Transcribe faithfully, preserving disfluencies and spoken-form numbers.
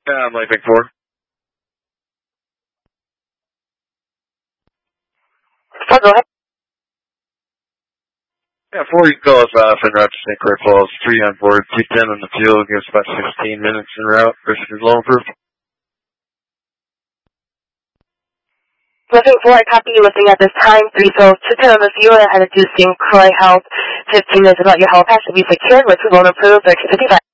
Yeah, I'm Lightning four. Oh, go ahead. Yeah, four, you call us off en route to Saint Croix Falls. three on board, two ten on the fuel, gives about sixteen minutes en route. Risk is low proof. Looking for a copy lifting at this time, three fills, two ten on the fuel, and headed to Saint Croix Health. fifteen minutes about your health pass should be secured with loan approved, thirteen fifty-five.